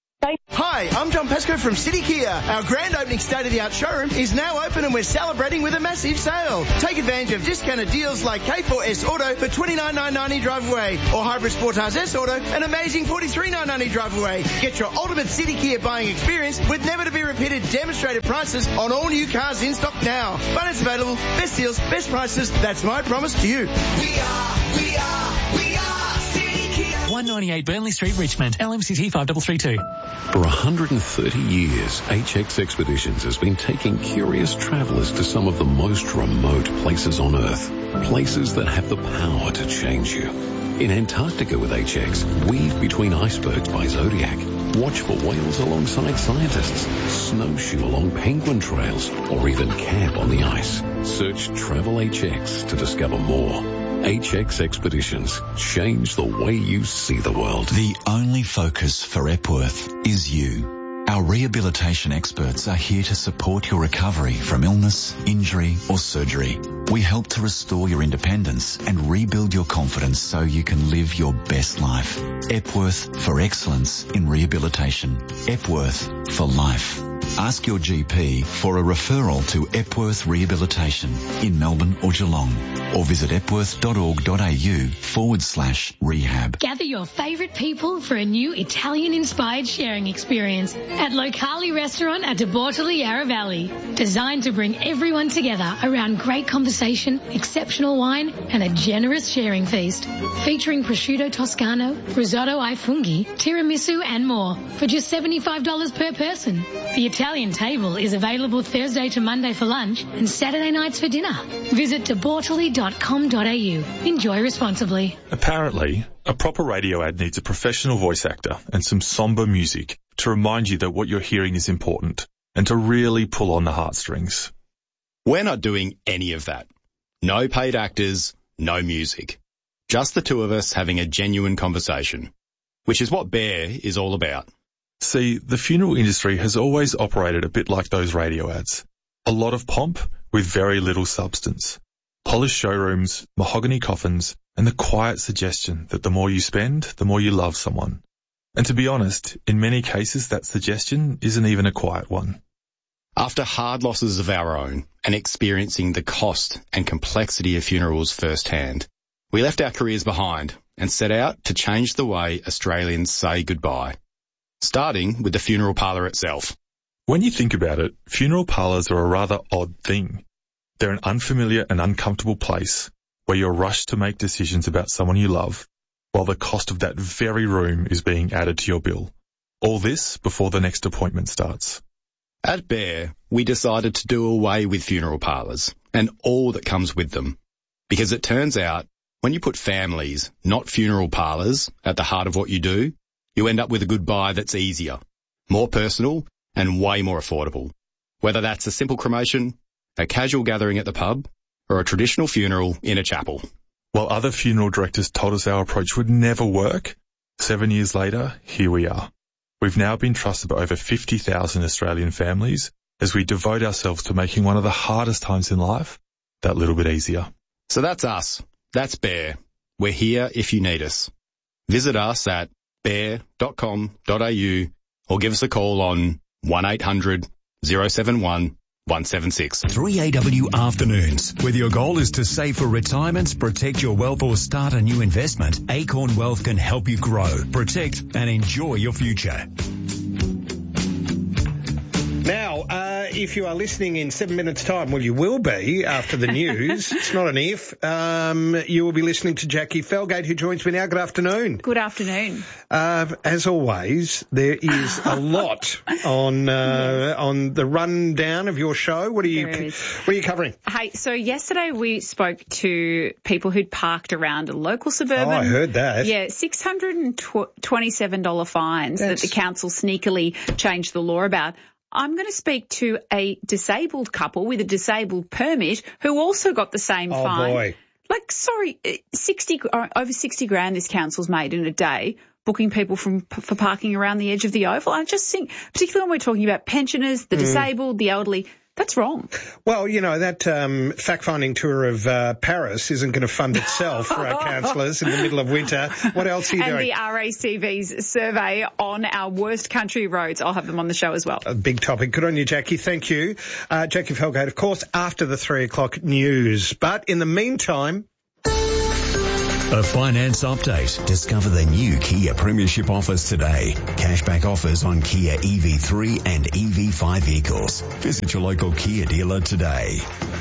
Hi, I'm John Pesco from City Kia. Our grand opening state-of-the-art showroom is now open and we're celebrating with a massive sale. Take advantage of discounted deals like K four S Auto for twenty-nine thousand nine hundred ninety drive away or Hybrid Sportage S Auto an amazing forty-three thousand nine hundred ninety drive away. Get your ultimate City Kia buying experience with never-to-be-repeated demonstrated prices on all new cars in stock now. Finance available, best deals, best prices. That's my promise to you. We are, we are, we are City Kia. one ninety-eight Burnley Street, Richmond. L M C T five three three two. For one hundred thirty years, H X Expeditions has been taking curious travellers to some of the most remote places on Earth. Places that have the power to change you. In Antarctica with H X, weave between icebergs by Zodiac. Watch for whales alongside scientists. Snowshoe along penguin trails. Or even camp on the ice. Search Travel H X to discover more. H X Expeditions. Change the way you see the world. The only focus for Epworth is you. Our rehabilitation experts are here to support your recovery from illness, injury or surgery. We help to restore your independence and rebuild your confidence so you can live your best life. Epworth for excellence in rehabilitation. Epworth for life. Ask your G P for a referral to Epworth Rehabilitation in Melbourne or Geelong, or visit epworth.org.au forward slash rehab. Gather your favourite people for a new Italian-inspired sharing experience at Locali Restaurant at De Bortoli, Yarra Valley. Designed to bring everyone together around great conversation, exceptional wine and a generous sharing feast. Featuring prosciutto Toscano, risotto ai funghi, tiramisu and more for just seventy-five dollars per person. The Italian table is available Thursday to Monday for lunch and Saturday nights for dinner. Visit de bortoli dot com dot a u. Enjoy responsibly. Apparently, a proper radio ad needs a professional voice actor and some somber music to remind you that what you're hearing is important and to really pull on the heartstrings. We're not doing any of that. No paid actors, no music. Just the two of us having a genuine conversation, which is what Bear is all about. See, the funeral industry has always operated a bit like those radio ads. A lot of pomp with very little substance. Polished showrooms, mahogany coffins, and the quiet suggestion that the more you spend, the more you love someone. And to be honest, in many cases that suggestion isn't even a quiet one. After hard losses of our own and experiencing the cost and complexity of funerals firsthand, we left our careers behind and set out to change the way Australians say goodbye. Starting with the funeral parlour itself. When you think about it, funeral parlours are a rather odd thing. They're an unfamiliar and uncomfortable place where you're rushed to make decisions about someone you love, while the cost of that very room is being added to your bill. All this before the next appointment starts. At Bear, we decided to do away with funeral parlours and all that comes with them. Because it turns out, when you put families, not funeral parlours, at the heart of what you do, you end up with a goodbye that's easier, more personal, and way more affordable. Whether that's a simple cremation, a casual gathering at the pub, or a traditional funeral in a chapel. While other funeral directors told us our approach would never work, seven years later, here we are. We've now been trusted by over fifty thousand Australian families as we devote ourselves to making one of the hardest times in life that little bit easier. So that's us. That's Bear. We're here if you need us. Visit us at bear dot com dot a u or give us a call on one eight hundred oh seven one one seven six. three A W Afternoons. Whether your goal is to save for retirement, protect your wealth or start a new investment, Acorn Wealth can help you grow, protect and enjoy your future. Now, uh, if you are listening in seven minutes' time, well, you will be after the news. It's not an if. Um, you will be listening to Jackie Felgate, who joins me now. Good afternoon. Good afternoon. Uh, as always, there is a lot on uh, on the rundown of your show. What are you What are you covering? Hey, so yesterday we spoke to people who'd parked around a local suburban. Oh, I heard that. Yeah, six hundred twenty-seven dollars fines That's... that the council sneakily changed the law about. I'm going to speak to a disabled couple with a disabled permit who also got the same oh, fine. Oh, boy. Like, sorry, sixty over sixty grand this council's made in a day, booking people from for parking around the edge of the Oval. I just think, particularly when we're talking about pensioners, the mm. disabled, the elderly, that's wrong. Well, you know, that um, fact-finding tour of uh, Paris isn't going to fund itself for our councillors in the middle of winter. What else are you and doing? And the R A C V's survey on our worst country roads. I'll have them on the show as well. A big topic. Good on you, Jackie. Thank you. Uh, Jackie Felgate, of course, after the three o'clock news. But in the meantime... A finance update. Discover the new Kia Premiership offers today. Cashback offers on Kia E V three and E V five vehicles. Visit your local Kia dealer today.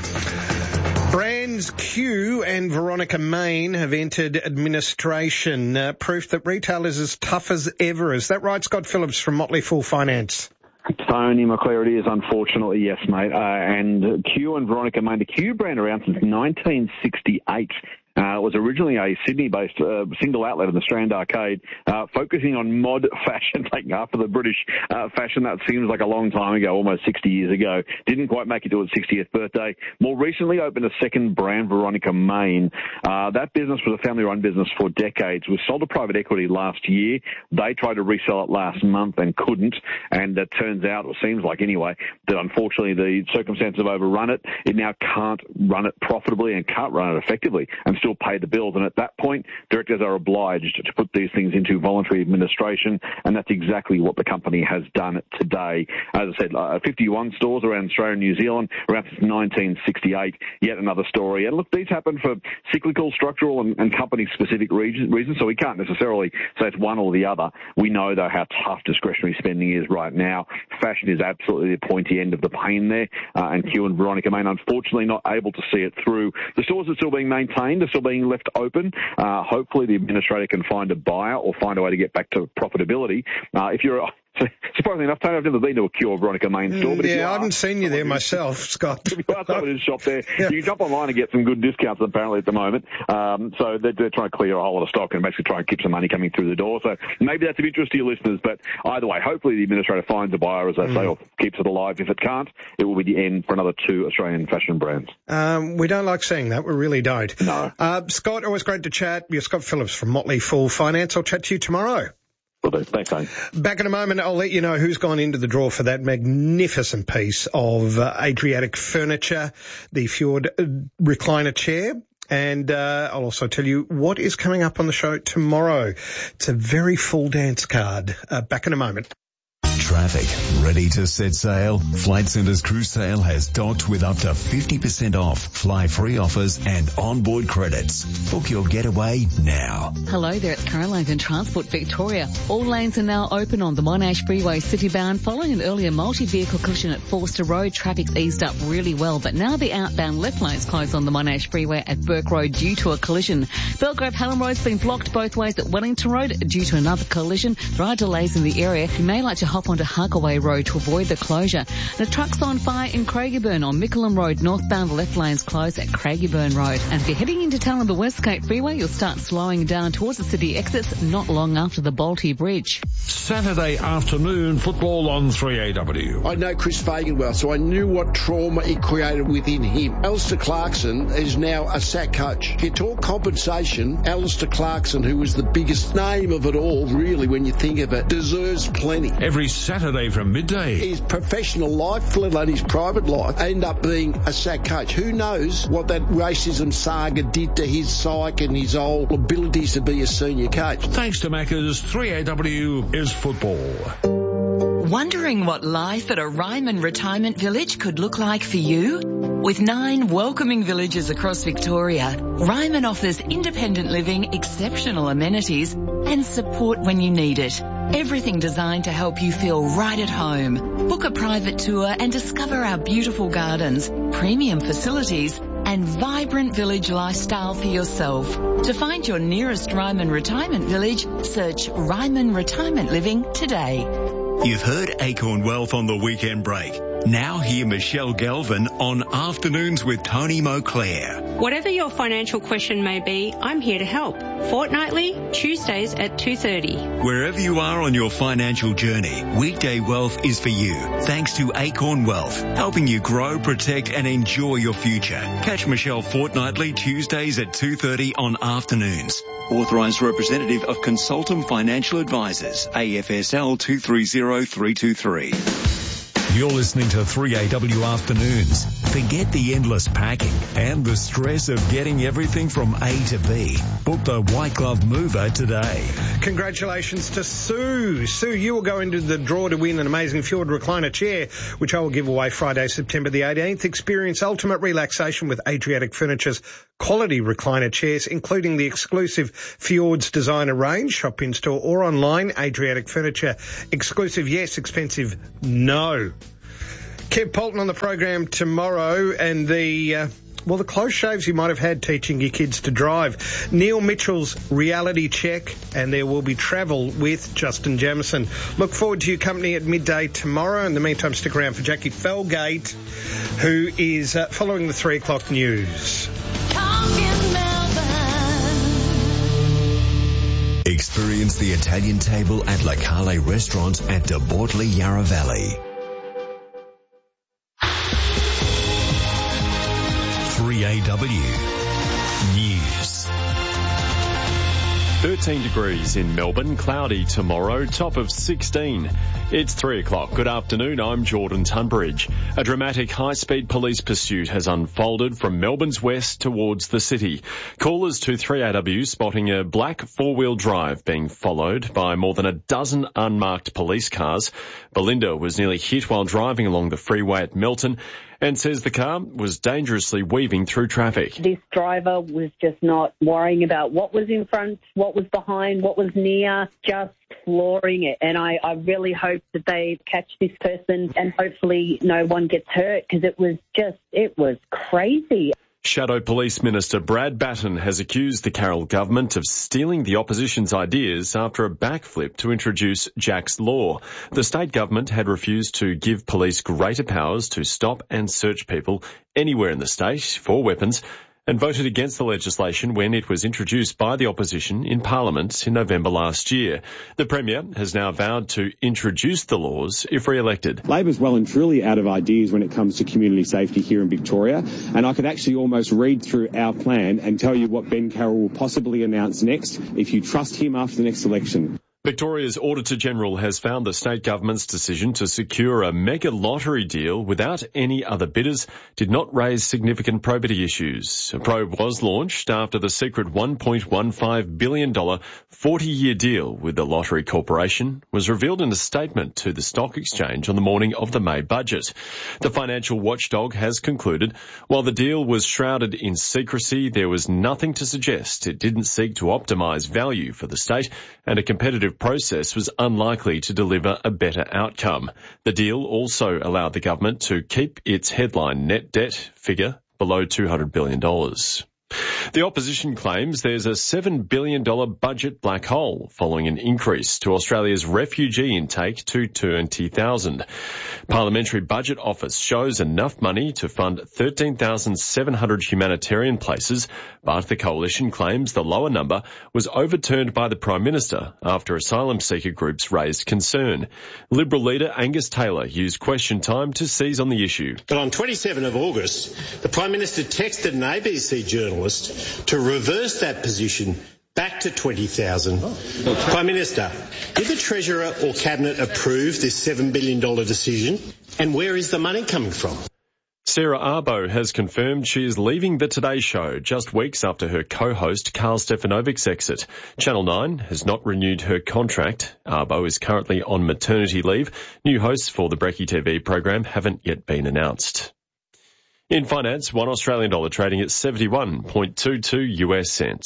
Brands Q and Veronica Main have entered administration. Uh, proof that retail is as tough as ever. Is that right, Scott Phillips from Motley Fool Finance? Tony McClary, it is, unfortunately, yes, mate. Uh, and Q and Veronica Main, the Q brand around since nineteen sixty-eight. Uh, it was originally a Sydney-based uh, single outlet in the Strand Arcade, uh, focusing on mod fashion, taking after the British uh, fashion. That seems like a long time ago, almost sixty years ago. Didn't quite make it to its sixtieth birthday. More recently opened a second brand, Veronica Main. Uh, that business was a family-run business for decades. Was sold to private equity last year. They tried to resell it last month and couldn't. And it turns out, or seems like anyway, that unfortunately the circumstances have overrun it. It now can't run it profitably and can't run it effectively and still pay the bills. And at that point, directors are obliged to put these things into voluntary administration, and that's exactly what the company has done today. As I said, uh, fifty-one stores around Australia and New Zealand, around since nineteen sixty-eight, yet another story. And look, these happen for cyclical, structural and, and company-specific reasons, so we can't necessarily say it's one or the other. We know, though, how tough discretionary spending is right now. Fashion is absolutely the pointy end of the pain there, uh, and Q and Veronica Main, unfortunately, not able to see it through. The stores are still being maintained, they're still being left open. Uh, hopefully the administrator can find a buyer or find a way to get back to profitability. Uh, if you're... Surprisingly enough, Tony, I've never been to a Q or Veronica Main store. But yeah, I haven't seen you there myself, Scott. If you are someone who's shop there, yeah. You can jump online and get some good discounts apparently at the moment. Um, so they're, they're trying to clear a whole lot of stock and basically try and keep some money coming through the door. So maybe that's of interest to your listeners. But either way, hopefully the administrator finds a buyer, as they mm. say, or keeps it alive. If it can't, it will be the end for another two Australian fashion brands. Um, we don't like seeing that. We really don't. No. Uh, Scott, always great to chat. You're Scott Phillips from Motley Fool Finance. I'll chat to you tomorrow. Will do. Thanks, Tony. Back in a moment, I'll let you know who's gone into the draw for that magnificent piece of uh, Adriatic furniture, the Fjord uh, recliner chair. And uh, I'll also tell you what is coming up on the show tomorrow. It's a very full dance card. Uh, back in a moment. Traffic. Ready to set sail? Flight Centre's cruise sale has docked with up to fifty percent off, fly free offers and onboard credits. Book your getaway now. Hello there, it's Caroline from Transport Victoria. All lanes are now open on the Monash Freeway citybound following an earlier multi-vehicle collision at Forster Road. Traffic's eased up really well, but now the outbound left lane's closed on the Monash Freeway at Burke Road due to a collision. Belgrave Hallam Road's been blocked both ways at Wellington Road due to another collision. There are delays in the area. You may like to hop onto Harkaway Road to avoid the closure. The truck's on fire in Craigieburn on Mickleham Road. Northbound left lane's closed at Craigieburn Road. And if you're heading into town on the Westgate Freeway, you'll start slowing down towards the city exits not long after the Balti Bridge. Saturday afternoon football on three A W. I know Chris Fagan well, so I knew what trauma it created within him. Alistair Clarkson is now a sack coach. You talk compensation, Alistair Clarkson, who was the biggest name of it all, really, when you think of it, deserves plenty. Every Saturday from midday. His professional life, let alone his private life, end up being a sack coach. Who knows what that racism saga did to his psyche and his whole abilities to be a senior coach. Thanks to Macca's, three A W is football. Wondering what life at a Ryman retirement village could look like for you? With nine welcoming villages across Victoria, Ryman offers independent living, exceptional amenities and support when you need it. Everything designed to help you feel right at home. Book a private tour and discover our beautiful gardens, premium facilities and vibrant village lifestyle for yourself. To find your nearest Ryman Retirement Village, search Ryman Retirement Living today. You've heard Acorn Wealth on the weekend break. Now hear Michelle Galvin on Afternoons with Tony Moclair. Whatever your financial question may be, I'm here to help. Fortnightly, Tuesdays at two thirty. Wherever you are on your financial journey, Weekday Wealth is for you. Thanks to Acorn Wealth, helping you grow, protect and enjoy your future. Catch Michelle fortnightly Tuesdays at two thirty on Afternoons. Authorised representative of Consultum Financial Advisors, A F S L two three zero three two three. You're listening to three A W Afternoons. Forget the endless packing and the stress of getting everything from A to B. Book the White Glove Mover today. Congratulations to Sue. Sue, you will go into the draw to win an amazing Fjord recliner chair, which I will give away Friday, September the eighteenth. Experience ultimate relaxation with Adriatic Furniture's quality recliner chairs, including the exclusive Fjords designer range. Shop in store or online. Adriatic Furniture. Exclusive, yes. Expensive, no. Kev Polton on the program tomorrow, and the, uh, well, the close shaves you might have had teaching your kids to drive. Neil Mitchell's reality check, and there will be travel with Justin Jamieson. Look forward to your company at midday tomorrow. In the meantime, stick around for Jackie Felgate, who is uh, following the three o'clock news. Experience the Italian table at Locale Restaurant at De Bortoli Yarra Valley. three A W News. thirteen degrees in Melbourne, cloudy tomorrow, top of sixteen. It's three o'clock. Good afternoon, I'm Jordan Tunbridge. A dramatic high-speed police pursuit has unfolded from Melbourne's west towards the city. Callers to three A W spotting a black four-wheel drive being followed by more than a dozen unmarked police cars. Belinda was nearly hit while driving along the freeway at Melton and says the car was dangerously weaving through traffic. This driver was just not worrying about what was in front, what was behind, what was near, just flooring it. And I, I really hope that they catch this person and hopefully no one gets hurt, because it was just, it was crazy. Shadow Police Minister Brad Batten has accused the Carroll government of stealing the opposition's ideas after a backflip to introduce Jack's Law. The state government had refused to give police greater powers to stop and search people anywhere in the state for weapons, and voted against the legislation when it was introduced by the opposition in Parliament in November last year. The Premier has now vowed to introduce the laws if re-elected. Labor's well and truly out of ideas when it comes to community safety here in Victoria, and I could actually almost read through our plan and tell you what Ben Carroll will possibly announce next if you trust him after the next election. Victoria's Auditor-General has found the state government's decision to secure a mega lottery deal without any other bidders did not raise significant probity issues. A probe was launched after the secret one point one five billion dollars forty-year deal with the Lottery Corporation was revealed in a statement to the Stock Exchange on the morning of the May budget. The financial watchdog has concluded, while the deal was shrouded in secrecy, there was nothing to suggest it didn't seek to optimise value for the state, and a competitive process was unlikely to deliver a better outcome. The deal also allowed the government to keep its headline net debt figure below two hundred billion dollars. The opposition claims there's a seven billion dollars budget black hole following an increase to Australia's refugee intake to twenty thousand. Parliamentary Budget Office shows enough money to fund thirteen thousand seven hundred humanitarian places, but the coalition claims the lower number was overturned by the Prime Minister after asylum seeker groups raised concern. Liberal leader Angus Taylor used question time to seize on the issue. But on the twenty-seventh of August, the Prime Minister texted an A B C journalist to reverse that position back to twenty thousand. Oh. Prime Minister, did the Treasurer or Cabinet approve this seven billion dollars decision? And where is the money coming from? Sarah Arbo has confirmed she is leaving the Today Show just weeks after her co-host Carl Stefanovic's exit. Channel nine has not renewed her contract. Arbo is currently on maternity leave. New hosts for the Brekkie T V program haven't yet been announced. In finance, one Australian dollar trading at seventy-one point two two U S cents.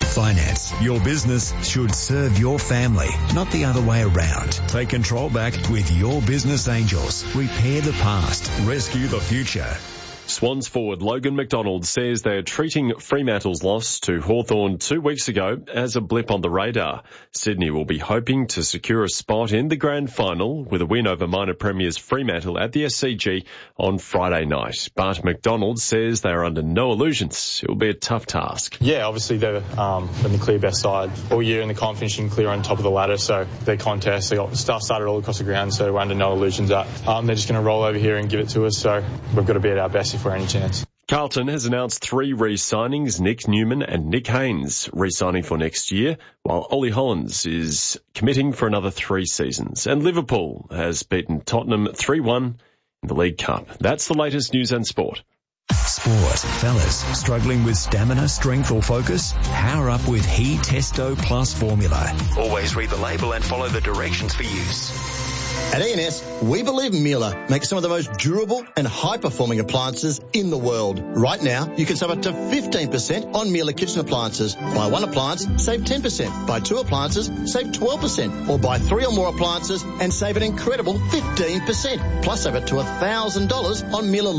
Finance. Your business should serve your family, not the other way around. Take control back with Your Business Angels. Repair the past. Rescue the future. Swans forward Logan McDonald says they're treating Fremantle's loss to Hawthorn two weeks ago as a blip on the radar. Sydney will be hoping to secure a spot in the grand final with a win over minor premiers Fremantle at the S C G on Friday night. But McDonald says they're under no illusions. It will be a tough task. Yeah, obviously they've um, been the clear best side all year in the comp, finishing clear on top of the ladder. So their contest, they got stuff started all across the ground, so we're under no illusions that um, they're just going to roll over here and give it to us. So we've got to be at our best for any chance. Carlton has announced three re-signings, Nick Newman and Nick Haynes re-signing for next year, while Ollie Hollands is committing for another three seasons. And Liverpool has beaten Tottenham three one in the League Cup. That's the latest news and sport. Sport. Fellas, struggling with stamina, strength or focus? Power up with He Testo Plus formula. Always read the label and follow the directions for use. At E and S, we believe Miele makes some of the most durable and high-performing appliances in the world. Right now, you can save up to fifteen percent on Miele kitchen appliances. Buy one appliance, save ten percent. Buy two appliances, save twelve percent. Or buy three or more appliances and save an incredible fifteen percent. Plus, save up to one thousand dollars on Miele